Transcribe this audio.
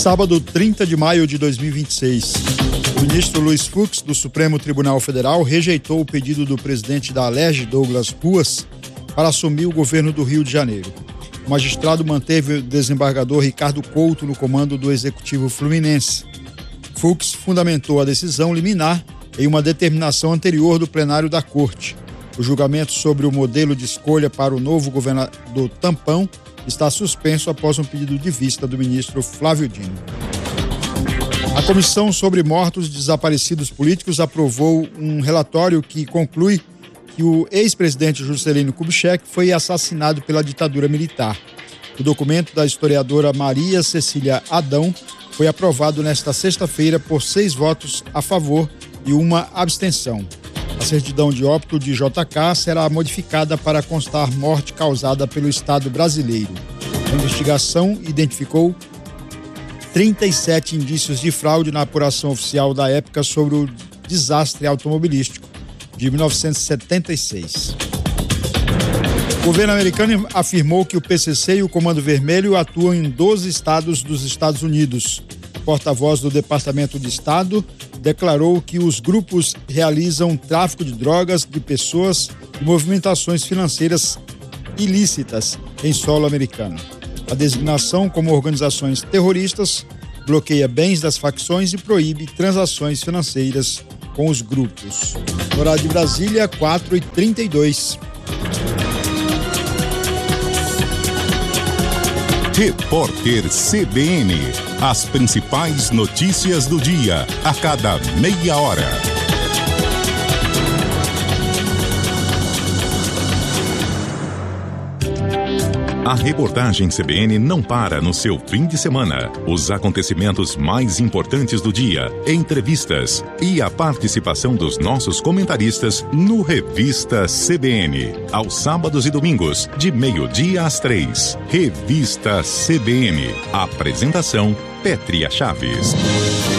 sábado, 30 de maio de 2026. O ministro Luiz Fux, do Supremo Tribunal Federal, rejeitou o pedido do presidente da Alerj, Douglas Ruas, para assumir o governo do Rio de Janeiro. O magistrado manteve o desembargador Ricardo Couto no comando do Executivo Fluminense. Fux fundamentou a decisão liminar em uma determinação anterior do plenário da Corte. O julgamento sobre o modelo de escolha para o novo governador tampão está suspenso após um pedido de vista do ministro Flávio Dino. A Comissão sobre Mortos e Desaparecidos Políticos aprovou um relatório que conclui que o ex-presidente Juscelino Kubitschek foi assassinado pela ditadura militar. O documento da historiadora Maria Cecília Adão foi aprovado nesta sexta-feira por 6 votos a favor e 1 abstenção. A certidão de óbito de JK será modificada para constar morte causada pelo Estado brasileiro. A investigação identificou 37 indícios de fraude na apuração oficial da época sobre o desastre automobilístico de 1976. O governo americano afirmou que o PCC e o Comando Vermelho atuam em 12 estados dos Estados Unidos. O porta-voz do Departamento de Estado declarou que os grupos realizam tráfico de drogas, de pessoas e movimentações financeiras ilícitas em solo americano. A designação como organizações terroristas bloqueia bens das facções e proíbe transações financeiras com os grupos. Horário de Brasília, 4h32. Repórter CBN. As principais notícias do dia, a cada meia hora. A reportagem CBN não para no seu fim de semana. Os acontecimentos mais importantes do dia, entrevistas e a participação dos nossos comentaristas no Revista CBN. Aos sábados e domingos, de 12h às 3h. Revista CBN. Apresentação: Pétria Chaves.